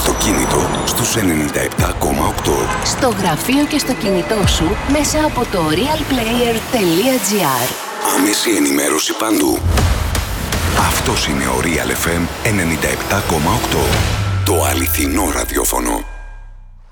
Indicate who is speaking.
Speaker 1: αυτοκίνητο στους 97,8.
Speaker 2: Στο γραφείο και στο κινητό σου μέσα από το realplayer.gr.
Speaker 1: Άμεση ενημέρωση παντού. Αυτός είναι ο Real FM 97,8. Το αληθινό ραδιόφωνο.